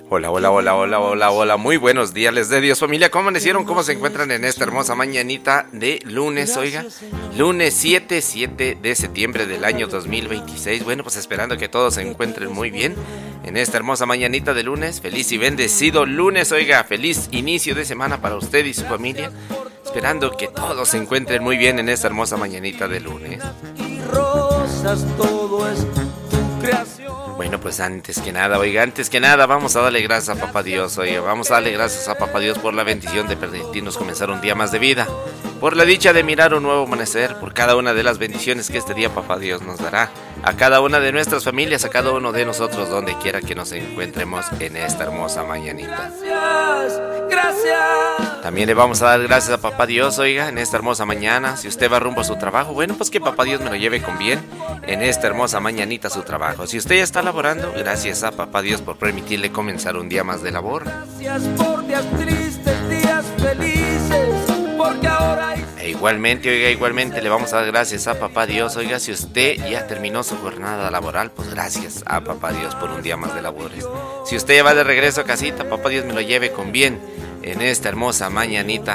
Hola, hola, hola, hola, hola, hola, muy buenos días, les de Dios familia, ¿cómo amanecieron? ¿Cómo se encuentran en esta hermosa mañanita de lunes, oiga? Lunes 7 de septiembre del año 2026, bueno, pues esperando que todos se encuentren muy bien en esta hermosa mañanita de lunes, feliz y bendecido lunes, oiga, feliz inicio de semana para usted y su familia, esperando que todos se encuentren muy bien en esta hermosa mañanita de lunes. Y rosas, todo es tu creación. Bueno, pues antes que nada, vamos a darle gracias a Papá Dios, oiga, vamos a darle gracias a Papá Dios por la bendición de permitirnos comenzar un día más de vida, por la dicha de mirar un nuevo amanecer, por cada una de las bendiciones que este día Papá Dios nos dará, a cada una de nuestras familias, a cada uno de nosotros, donde quiera que nos encontremos en esta hermosa mañanita. Gracias, gracias. También le vamos a dar gracias a Papá Dios, oiga, en esta hermosa mañana. Si usted va rumbo a su trabajo, bueno, pues que Papá Dios me lo lleve con bien en esta hermosa mañanita a su trabajo. Si usted ya está laborando, gracias a Papá Dios por permitirle comenzar un día más de labor. Gracias por días tristes, días felices, porque ahora hay... Igualmente le vamos a dar gracias a Papá Dios, oiga, si usted ya terminó su jornada laboral, pues gracias a Papá Dios por un día más de labores. Si usted ya va de regreso a casita, Papá Dios me lo lleve con bien en esta hermosa mañanita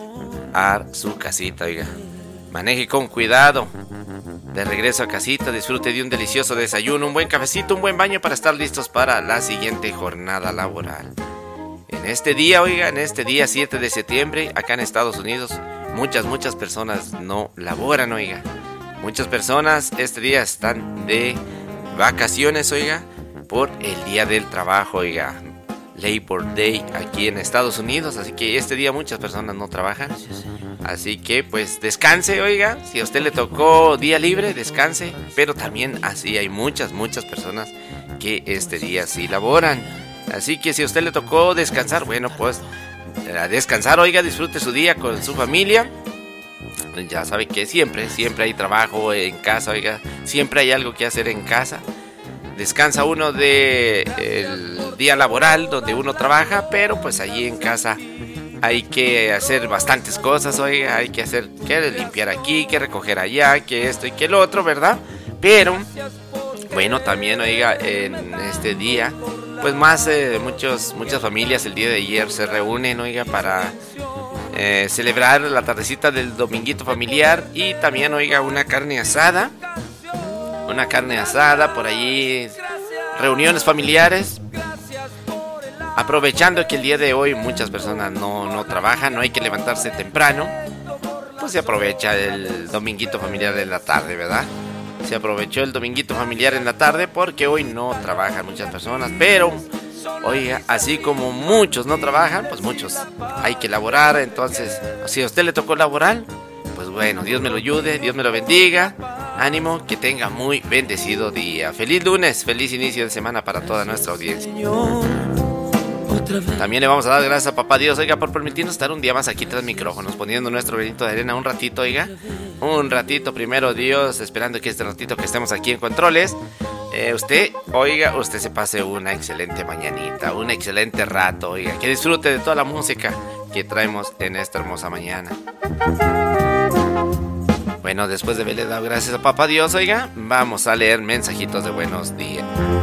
a su casita, oiga. Maneje con cuidado. De regreso a casita, disfrute de un delicioso desayuno, un buen cafecito, un buen baño para estar listos para la siguiente jornada laboral. En este día, oiga, en este día 7 de septiembre, acá en Estados Unidos, muchas personas no laboran, oiga. Muchas personas este día están de vacaciones, oiga, por el Día del Trabajo, oiga. Labor Day aquí en Estados Unidos, así que este día muchas personas no trabajan, así que pues descanse, oiga, si a usted le tocó día libre, descanse, pero también así hay muchas personas que este día sí laboran, así que si a usted le tocó descansar, bueno, pues a descansar, oiga, disfrute su día con su familia. Ya sabe que siempre hay trabajo en casa, oiga, siempre hay algo que hacer en casa. Descansa uno del día laboral donde uno trabaja, pero pues allí en casa hay que hacer bastantes cosas, oiga, hay que hacer, que limpiar aquí, que recoger allá, que esto y que lo otro, ¿verdad? Pero, bueno, también, oiga, en este día, pues muchas familias el día de ayer se reúnen, oiga, para celebrar la tardecita del dominguito familiar y también, oiga, una carne asada, por allí, reuniones familiares, aprovechando que el día de hoy muchas personas no trabajan, no hay que levantarse temprano, pues se aprovecha el dominguito familiar en la tarde, ¿verdad? Se aprovechó el dominguito familiar en la tarde porque hoy no trabajan muchas personas, pero, oiga, así como muchos no trabajan, pues muchos hay que laborar, entonces, si a usted le tocó laborar, pues bueno, Dios me lo ayude, Dios me lo bendiga. Ánimo, que tenga muy bendecido día. Feliz lunes, feliz inicio de semana para toda nuestra audiencia. También le vamos a dar gracias a Papá Dios, oiga, por permitirnos estar un día más aquí tras micrófonos, poniendo nuestro granito de arena un ratito, oiga. Un ratito, primero Dios, esperando que este ratito que estemos aquí en controles, usted se pase una excelente mañanita, un excelente rato, oiga, que disfrute de toda la música que traemos en esta hermosa mañana. Bueno, después de haberle dado gracias a Papá Dios, oiga, vamos a leer mensajitos de buenos días.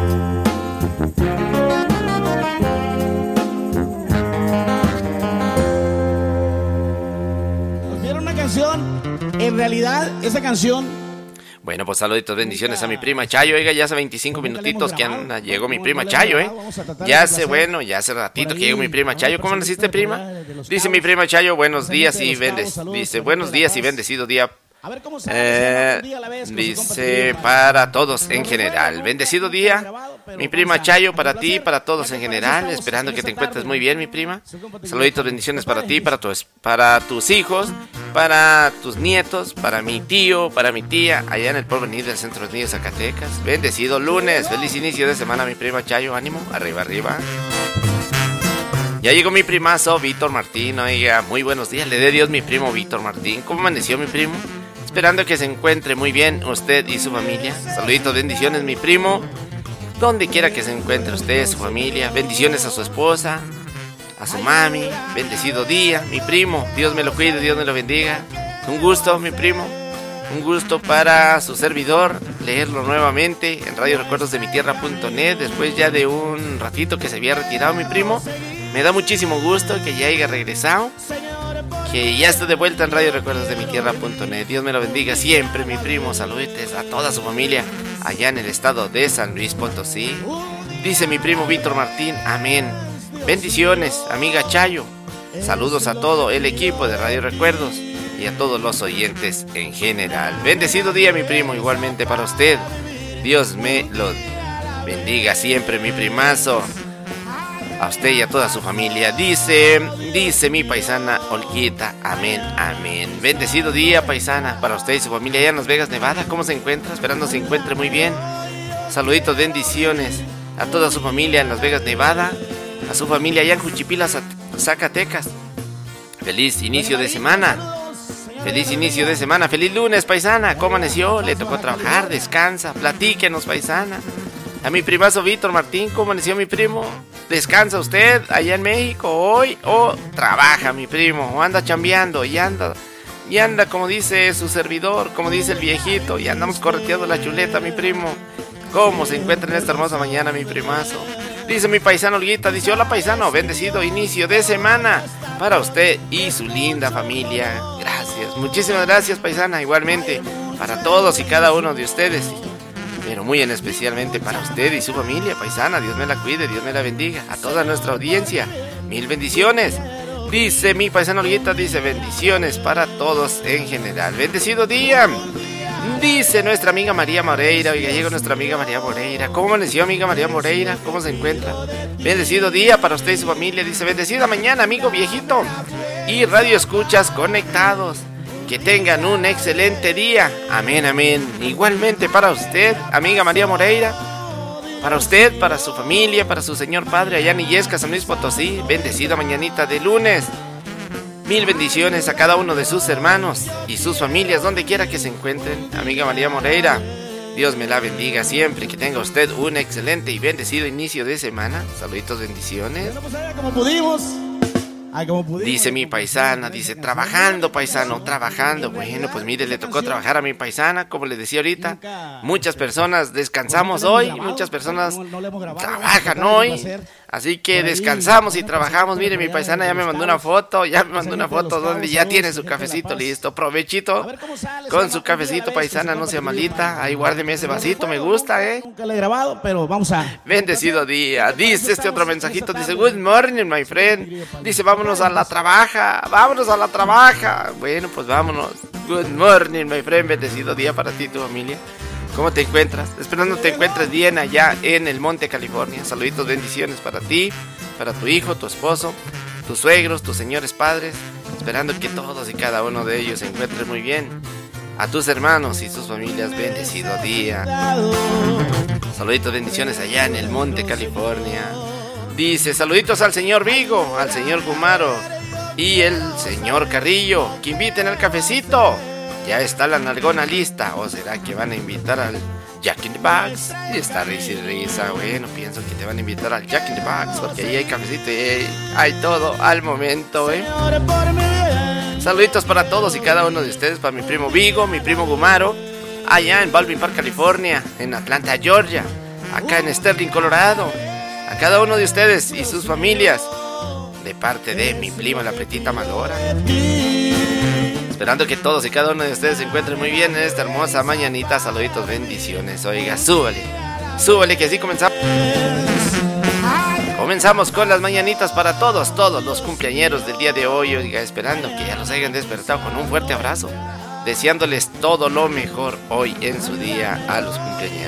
Nos dieron una canción, en realidad esa canción... Bueno, pues saluditos, bendiciones a mi prima Chayo, oiga, ya hace 25 minutitos que llegó mi prima Chayo, ya hace ratito que llegó mi prima Chayo. ¿Cómo naciste, prima? Dice mi prima Chayo, buenos días y bendecido día. A ver cómo se dice para todos en general. Bendecido día, mi prima Chayo, para ti, para todos en general. Esperando que te encuentres muy bien, mi prima. Saluditos, bendiciones para ti, para tus hijos, para tus nietos, para mi tío, para mi tía, allá en el Porvenir del Centro de Niños Zacatecas. Bendecido lunes, feliz inicio de semana, mi prima Chayo. Ánimo, arriba. Ya llegó mi primazo, Víctor Martín, oiga, muy buenos días. Le dé Dios mi primo Víctor Martín. ¿Cómo amaneció mi primo? Esperando que se encuentre muy bien usted y su familia. Saluditos, bendiciones, mi primo. Donde quiera que se encuentre usted, su familia. Bendiciones a su esposa, a su mami. Bendecido día, mi primo. Dios me lo cuide, Dios me lo bendiga. Un gusto, mi primo. Un gusto para su servidor leerlo nuevamente en radiorecuerdosdemitierra.net. Después ya de un ratito que se había retirado mi primo, me da muchísimo gusto que ya haya regresado, que ya esté de vuelta en radiorecuerdosdemitierra.net. Dios me lo bendiga siempre, mi primo. Saludos a toda su familia allá en el estado de San Luis Potosí. Dice mi primo Víctor Martín, amén. Bendiciones, amiga Chayo. Saludos a todo el equipo de Radio Recuerdos y a todos los oyentes en general. Bendecido día, mi primo, igualmente para usted. Dios me lo bendiga siempre, mi primazo. A usted y a toda su familia. Dice mi paisana Olguita, amén, amén. Bendecido día, paisana, para usted y su familia allá en Las Vegas, Nevada. ¿Cómo se encuentra? Esperando se encuentre muy bien. Saluditos, bendiciones a toda su familia en Las Vegas, Nevada. A su familia allá en Juchipila, Zacatecas. Feliz inicio de semana. Feliz inicio de semana. Feliz lunes, paisana. ¿Cómo amaneció? ¿Le tocó trabajar? ¿Descansa? Platíquenos, paisana. A mi primazo Víctor Martín, ¿cómo amaneció mi primo? ¿Descansa usted allá en México hoy o trabaja mi primo? ¿O anda chambeando? Y anda como dice su servidor, como dice el viejito, y andamos correteando la chuleta, mi primo. ¿Cómo se encuentra en esta hermosa mañana, mi primazo? Dice mi paisano Olguita, dice, hola paisano, bendecido inicio de semana para usted y su linda familia. Gracias, muchísimas gracias, paisana, igualmente para todos y cada uno de ustedes, pero muy en especialmente para usted y su familia, paisana. Dios me la cuide, Dios me la bendiga. A toda nuestra audiencia, mil bendiciones. Dice mi paisano Olguita, dice, bendiciones para todos en general. Bendecido día. Dice nuestra amiga María Moreira. Oiga, llega nuestra amiga María Moreira. ¿Cómo amaneció, amiga María Moreira? ¿Cómo se encuentra? Bendecido día para usted y su familia. Dice, bendecida mañana, amigo viejito. Y radio escuchas conectados. Que tengan un excelente día. Amén, amén. Igualmente para usted, amiga María Moreira. Para usted, para su familia, para su señor padre allá en Illescas, San Luis Potosí. Bendecida mañanita de lunes. Mil bendiciones a cada uno de sus hermanos y sus familias, donde quiera que se encuentren. Amiga María Moreira, Dios me la bendiga siempre. Que tenga usted un excelente y bendecido inicio de semana. Saluditos, bendiciones. Como pudimos. Dice mi paisana, dice, trabajando, paisano, trabajando. Bueno, pues mire, le tocó trabajar a mi paisana, como le decía ahorita. Muchas personas descansamos hoy, muchas personas trabajan hoy. Así que descansamos y trabajamos. Mire, mi paisana ya me mandó una foto, donde ya tiene su cafecito listo. Provechito con su cafecito, paisana, no sea malita. Ahí guárdeme ese vasito, me gusta, Nunca lo he grabado, pero vamos a... Bendecido día. Dice este otro mensajito, dice, good morning, my friend. Dice, vámonos a la trabaja. Bueno, pues vámonos. Good morning, my friend. Bendecido día para ti y tu familia. ¿Cómo te encuentras? Esperando te encuentres bien allá en el Monte, California. Saluditos, bendiciones para ti, para tu hijo, tu esposo, tus suegros, tus señores padres. Esperando que todos y cada uno de ellos se encuentren muy bien. A tus hermanos y sus familias, bendecido día. Saluditos, bendiciones allá en el Monte, California. Dice, saluditos al señor Vigo, al señor Gumaro y el señor Carrillo, que inviten al cafecito. Ya está la nalgona lista. ¿O será que van a invitar al Jack in the Box? Y está risa. Bueno, pienso que te van a invitar al Jack in the Box, porque ahí hay cafecito y hay todo al momento, Saluditos para todos y cada uno de ustedes. Para mi primo Vigo, mi primo Gumaro, allá en Baldwin Park, California, en Atlanta, Georgia, acá en Sterling, Colorado. A cada uno de ustedes y sus familias, de parte de mi prima la Pretita Malora. Esperando que todos y cada uno de ustedes se encuentren muy bien en esta hermosa mañanita. Saluditos, bendiciones. Oiga, súbale que así comenzamos. Comenzamos con las mañanitas para todos los cumpleañeros del día de hoy. Oiga, esperando que ya los hayan despertado con un fuerte abrazo, deseándoles todo lo mejor hoy en su día a los cumpleañeros.